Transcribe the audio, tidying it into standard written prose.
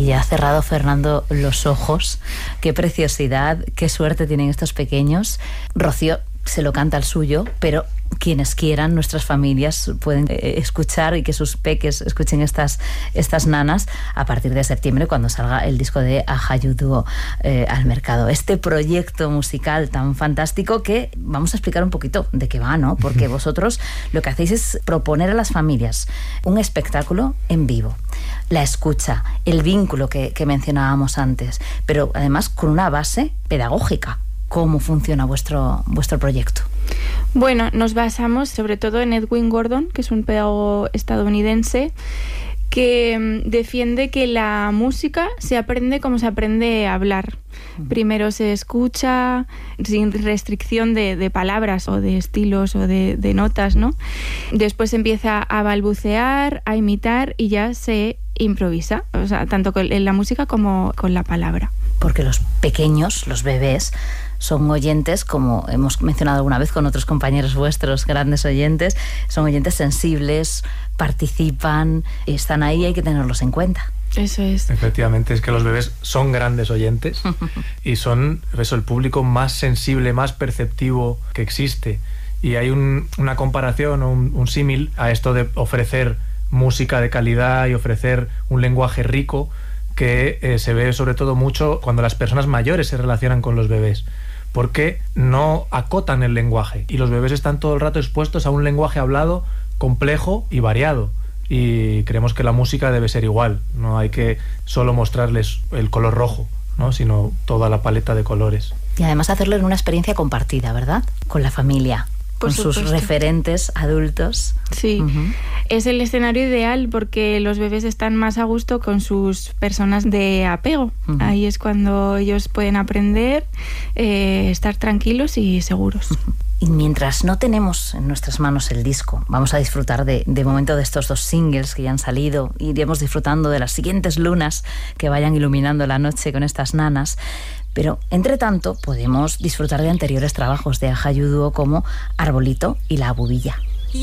Y ya ha cerrado Fernando los ojos. Qué preciosidad, qué suerte tienen estos pequeños. Rocío se lo canta al suyo, pero quienes quieran, nuestras familias pueden escuchar y que sus peques escuchen estas nanas a partir de septiembre, cuando salga el disco de Ajayu Duo al mercado. Este proyecto musical tan fantástico que vamos a explicar un poquito de qué va, ¿no? Porque vosotros lo que hacéis es proponer a las familias un espectáculo en vivo, la escucha, el vínculo que mencionábamos antes, pero además con una base pedagógica. ¿Cómo funciona vuestro proyecto? Bueno, nos basamos sobre todo en Edwin Gordon, que es un pedagogo estadounidense que defiende que la música se aprende como se aprende a hablar. Primero se escucha sin restricción de palabras o de estilos o de notas, ¿no? Después se empieza a balbucear, a imitar y ya se improvisa, o sea, tanto en la música como con la palabra. Porque los pequeños, los bebés, son oyentes, como hemos mencionado alguna vez con otros compañeros vuestros, grandes oyentes, son oyentes sensibles, participan, están ahí, hay que tenerlos en cuenta. Eso es. Efectivamente, es que los bebés son grandes oyentes y son el público más sensible, más perceptivo que existe. Y hay una comparación o un símil a esto de ofrecer música de calidad y ofrecer un lenguaje rico que se ve sobre todo mucho cuando las personas mayores se relacionan con los bebés, porque no acotan el lenguaje y los bebés están todo el rato expuestos a un lenguaje hablado complejo y variado, y creemos que la música debe ser igual. No hay que solo mostrarles el color rojo, ¿no? Sino toda la paleta de colores. Y además hacerlo en una experiencia compartida, ¿verdad? Con la familia, con sus referentes adultos. Sí, es el escenario ideal porque los bebés están más a gusto con sus personas de apego. Ahí es cuando ellos pueden aprender, estar tranquilos y seguros. Y mientras no tenemos en nuestras manos el disco, vamos a disfrutar de momento de estos 2 singles que ya han salido. Iremos disfrutando de las siguientes lunas que vayan iluminando la noche con estas nanas. Pero, entre tanto, podemos disfrutar de anteriores trabajos de Ajayu Duo como Arbolito y La Abubilla.